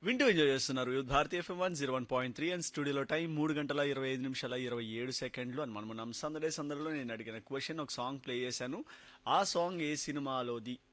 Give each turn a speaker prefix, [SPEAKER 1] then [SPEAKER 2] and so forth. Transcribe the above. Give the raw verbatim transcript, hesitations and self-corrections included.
[SPEAKER 1] వింటూ ఎంజాయ్ చేస్తున్నారు youth Bharatiya FM one zero one point three and స్టూడియోలో time మూడు గంటల ఇరవై ఐదు నిమిషాల ఇరవై ఏడు సెకండ్లు అని మనం మనం సందడే సందడిలో నేను అడిగిన క్వశ్చన్ ఒక సాంగ్ ప్లే చేశాను. ఆ సాంగ్ ఏ సినిమాలోది